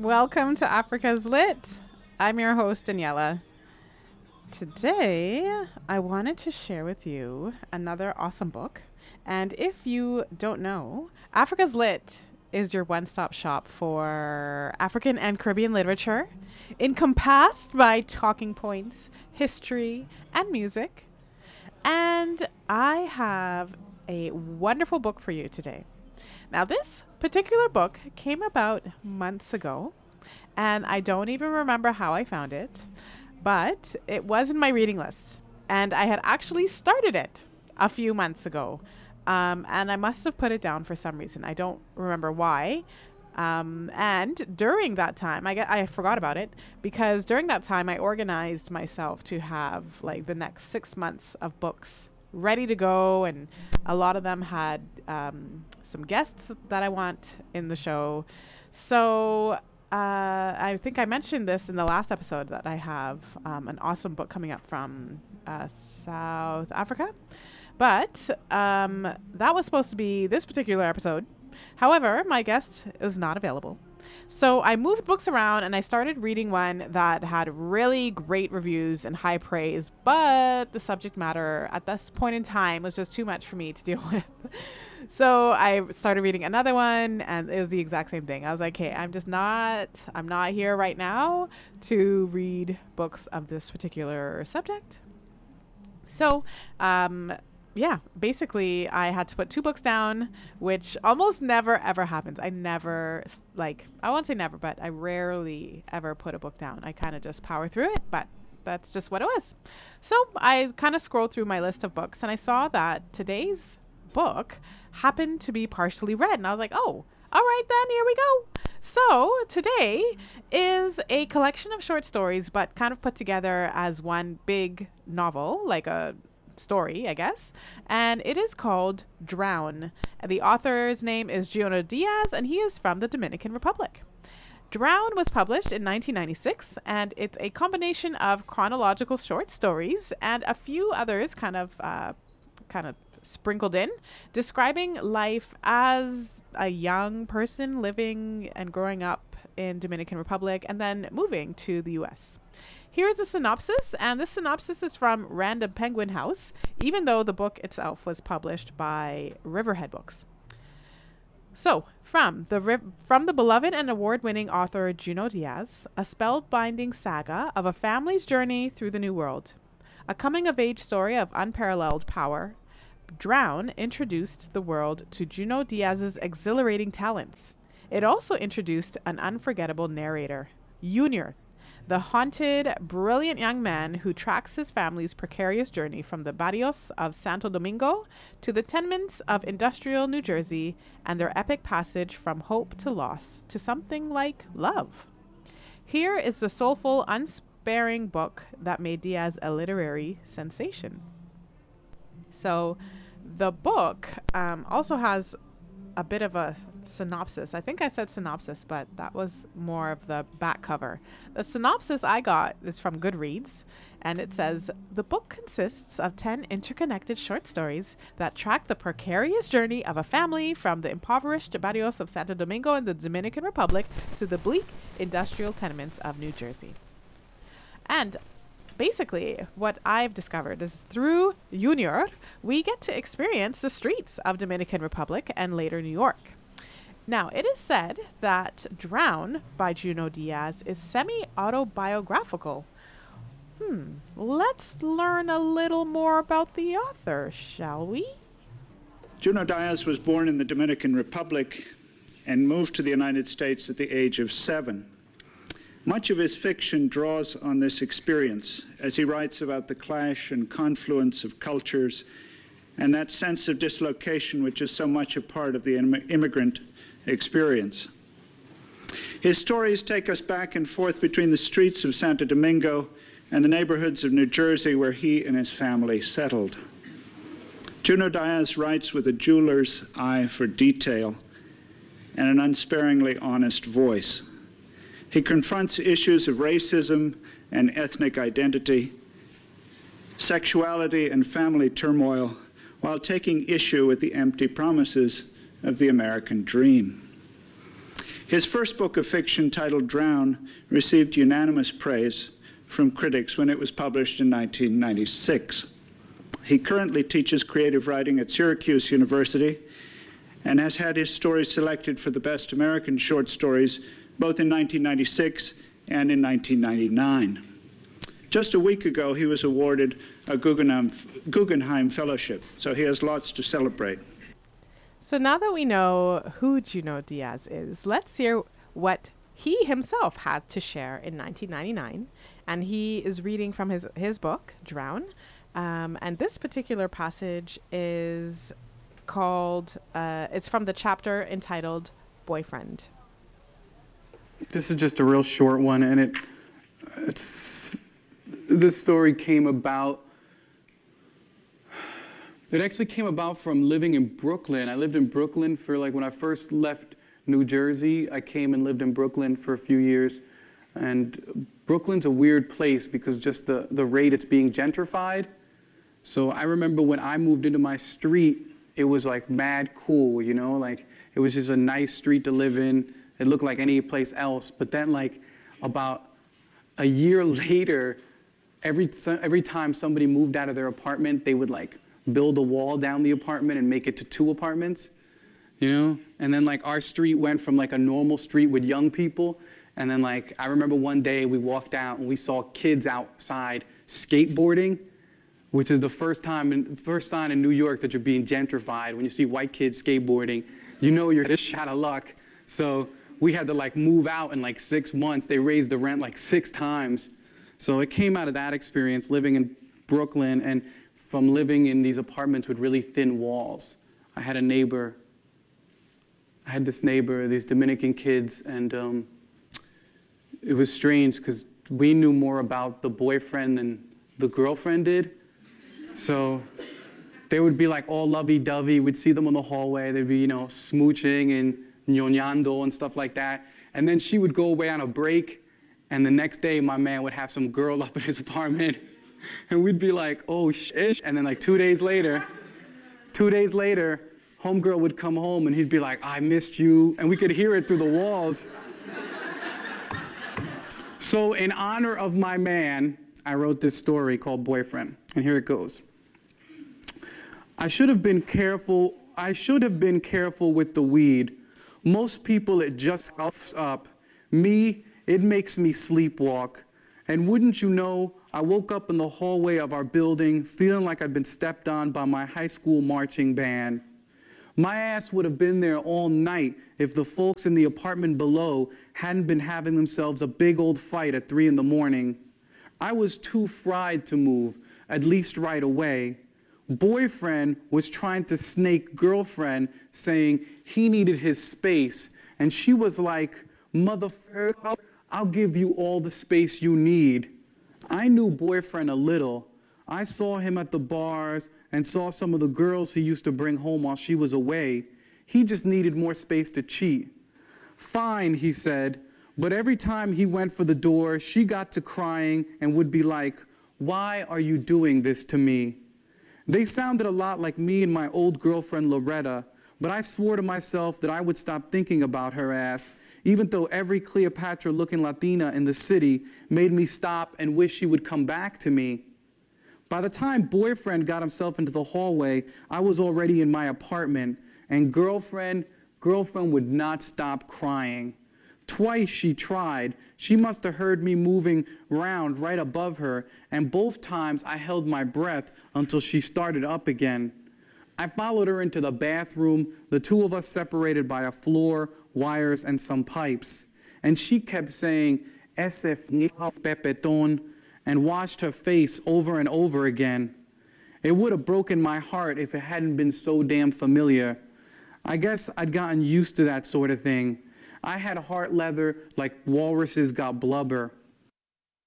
Welcome to Africa's Lit. I'm your host, Daniela. Today, I wanted to share with you another awesome book. And if you don't know, Africa's Lit is your one-stop shop for African and Caribbean literature, encompassed by talking points, history, and music. And I have a wonderful book for you today. Now, this particular book came about months ago, and I don't even remember how I found it, but it was in my reading list, and I had actually started it a few months ago, and I must have put it down for some reason. I don't remember why. And during that time, I forgot about it because during that time, I organized myself to have like the next 6 months of books ready to go, and a lot of them had some guests that I want in the show. So I think I mentioned this in the last episode that I have an awesome book coming up from South Africa, but that was supposed to be this particular episode. However, my guest is not available. So I moved books around and I started reading one that had really great reviews and high praise, but the subject matter at this point in time was just too much for me to deal with. So I started reading another one and it was the exact same thing. I was like, hey, I'm not here right now to read books of this particular subject. So, basically I had to put 2 books down, which almost never ever happens. I won't say never, but I rarely ever put a book down. I kind of just power through it, but that's just what it was. So I kind of scrolled through my list of books and I saw that today's book happened to be partially read. And I was like, oh, all right then, here we go. So today is a collection of short stories, but kind of put together as one big novel, like a story, I guess, and it is called Drown. The author's name is Junot Díaz, and he is from the Dominican Republic. Drown was published in 1996, and it's a combination of chronological short stories and a few others kind of sprinkled in, describing life as a young person living and growing up in Dominican Republic and then moving to the U.S. Here's a synopsis, and this synopsis is from Random Penguin House, even though the book itself was published by Riverhead Books. So, from the beloved and award-winning author Junot Díaz, a spellbinding saga of a family's journey through the New World. A coming-of-age story of unparalleled power, Drown introduced the world to Junot Díaz's exhilarating talents. It also introduced an unforgettable narrator, Junior, the haunted, brilliant young man who tracks his family's precarious journey from the barrios of Santo Domingo to the tenements of industrial New Jersey and their epic passage from hope to loss to something like love. Here is the soulful, unsparing book that made Díaz a literary sensation. So the book also has a bit of a synopsis. I think I said synopsis, but that was more of the back cover. The synopsis I got is from Goodreads, and it says, the book consists of 10 interconnected short stories that track the precarious journey of a family from the impoverished barrios of Santo Domingo in the Dominican Republic to the bleak industrial tenements of New Jersey. And basically, what I've discovered is through Junior, we get to experience the streets of Dominican Republic and later New York. Now, it is said that Drown by Junot Díaz is semi-autobiographical. Let's learn a little more about the author, shall we? Junot Díaz was born in the Dominican Republic and moved to the United States at the age of 7. Much of his fiction draws on this experience as he writes about the clash and confluence of cultures and that sense of dislocation which is so much a part of the immigrant experience. His stories take us back and forth between the streets of Santo Domingo and the neighborhoods of New Jersey where he and his family settled. Junot Díaz writes with a jeweler's eye for detail and an unsparingly honest voice. He confronts issues of racism and ethnic identity, sexuality and family turmoil, while taking issue with the empty promises of the American dream. His first book of fiction, titled Drown, received unanimous praise from critics when it was published in 1996. He currently teaches creative writing at Syracuse University and has had his stories selected for the Best American Short Stories both in 1996 and in 1999. Just a week ago, he was awarded a Guggenheim Fellowship, so he has lots to celebrate. So now that we know who Junot Diaz is, let's hear what he himself had to share in 1999. And he is reading from his book, Drown. And this particular passage is called, it's from the chapter entitled Boyfriend. This is just a real short one, and this story came about, it actually came about from living in Brooklyn. I lived in Brooklyn for, when I first left New Jersey, I came and lived in Brooklyn for a few years. And Brooklyn's a weird place because just the rate it's being gentrified. So I remember when I moved into my street, it was mad cool, it was just a nice street to live in. It looked like any place else. But then about a year later, every time somebody moved out of their apartment, they would build a wall down the apartment and make it to 2 apartments, And then our street went from a normal street with young people. And then I remember one day we walked out and we saw kids outside skateboarding, which is the first sign in New York that you're being gentrified. When you see white kids skateboarding, you're just out of luck. So we had to move out in 6 months. They raised the rent 6 times. So it came out of that experience living in Brooklyn and from living in these apartments with really thin walls. I had this neighbor, these Dominican kids, and it was strange because we knew more about the boyfriend than the girlfriend did. So they would be all lovey-dovey. We'd see them in the hallway. They'd be, smooching and ñoñando and stuff like that. And then she would go away on a break, and the next day my man would have some girl up in his apartment, and we'd be oh shit. And then 2 days later, homegirl would come home and he'd be I missed you, and we could hear it through the walls. So in honor of my man, I wrote this story called Boyfriend, and here it goes. I should have been careful with the weed. Most people, it just puffs up. Me, it makes me sleepwalk. And wouldn't you know, I woke up in the hallway of our building feeling like I'd been stepped on by my high school marching band. My ass would have been there all night if the folks in the apartment below hadn't been having themselves a big old fight at 3 a.m. I was too fried to move, at least right away. Boyfriend was trying to snake girlfriend, saying he needed his space, and she was like, motherfucker, I'll give you all the space you need. I knew boyfriend a little. I saw him at the bars and saw some of the girls he used to bring home while she was away. He just needed more space to cheat. Fine, he said, but every time he went for the door, she got to crying and would be like, why are you doing this to me? They sounded a lot like me and my old girlfriend Loretta, but I swore to myself that I would stop thinking about her ass, even though every Cleopatra-looking Latina in the city made me stop and wish she would come back to me. By the time boyfriend got himself into the hallway, I was already in my apartment, and girlfriend would not stop crying. Twice she tried. She must have heard me moving around right above her, and both times I held my breath until she started up again. I followed her into the bathroom, the two of us separated by a floor, wires, and some pipes. And she kept saying, ese pepetón, and washed her face over and over again. It would have broken my heart if it hadn't been so damn familiar. I guess I'd gotten used to that sort of thing. I had heart leather like walruses got blubber.